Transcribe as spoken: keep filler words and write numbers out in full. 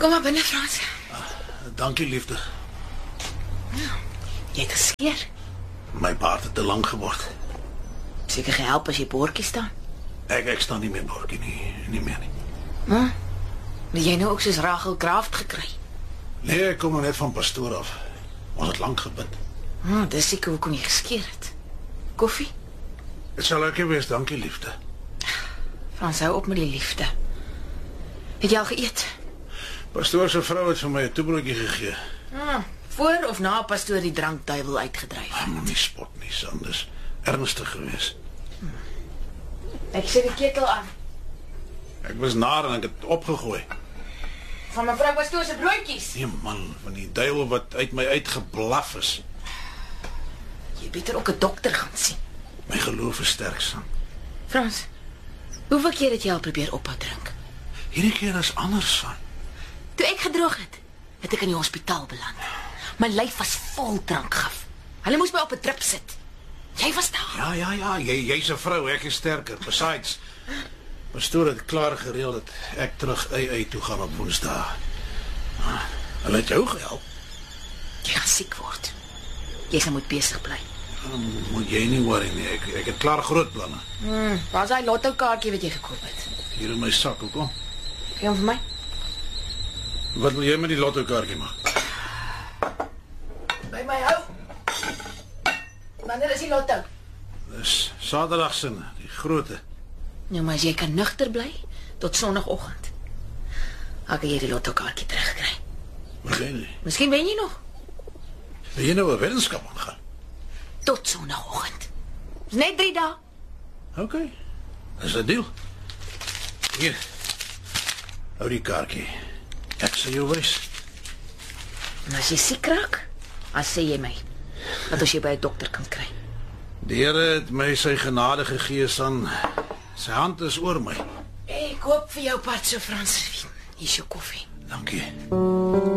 Kom maar binne, Frans. Dankie, liefde. Jy het geskeer. My baard het te lang geword. Seker gehelp as jy boortjie staan. Ek, ek staan nie meer borkie nie, nie meer nie. Hm? Het jy nou ook soos Rachel Kraft gekry? Nee, ek kom net van pastoor af. Ons het lank gebid. Hm, dis seker hoekom jy geskeer het. Koffie? Dit sal lekker wees, dankie, liefde. Frans, hou op met die liefde. Het jy al geëet? Pastoor se vrou het vir my 'n toebroodjie gegee. Hm, voor of na pastoor die drankduiwel uitgedryf? Ah, moenie spot nie, Sanders. Ernstig geweest. Ek sit die ketel aan. Ek was naar en ek het opgegooi. Van mevrou pastoor se broodjies. Nee man, van die duiwel wat uit my uitgeblaf is. Jy beter ook 'n dokter gaan sien. My geloof is sterk, San. Frans, hoeveel keer het jy al probeer ophou drink? Hierdie keer is anders, San. Toe ek gedroog het, het ek in die hospitaal beland. My lyf was vol drankgif. Hulle moes my op 'n drip sit. Jy was daar. Ja, ja, ja, jy jy's 'n vrou, ek is sterker. Besides, pastoor het klaar gereël dat ek terug A A toe gaan op Woensdae. Ah, hulle het jou gehelp. Jy gaan siek word. Jy sal moet besig bly. Dan moet jy nie worry nie. Ek ek het klaar groot planne. Hmm, waar is daai lotto kaartjie wat jy gekoop het? Hier in my sak, hoekom? Gee hom vir my. Wat wil jy met die lotto kaartjie maak? By my hou. Wanneer is die lotto? Dis Saterdag se, die grootte. Nou, maar as jy kan nugter bly tot Sondagoggend, dan kan jy die lotto kaartjie terugkry. Begin nie. Miskien wen jy nog. Wil jy nou 'n weddenskap aangaan? Tot Sondagoggend. Dis net drie dae. OK. Dis 'n deal. Hier. Hou die kaartjie. Ek sal jou wys. En as jy siek raak, dan sê jy my, dat ons jy by 'n dokter kan kry. Die Here het my sy genade gegee, San. Sy hand is oor my. Ek koop vir jou pad so Frans. Hier is jou koffie. Dankie.